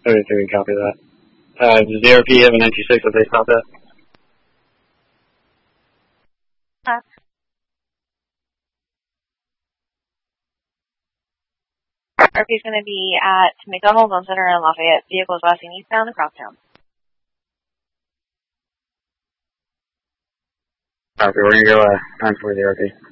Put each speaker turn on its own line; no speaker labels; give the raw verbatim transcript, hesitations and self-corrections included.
thirty-three, copy that. Uh, does the R P have a ninety-six that they stopped at?
Uh, R P is going to be at McDonald's on Center and Lafayette. Vehicles passing eastbound across town.
Copy, we're going to go uh, nine forty R P.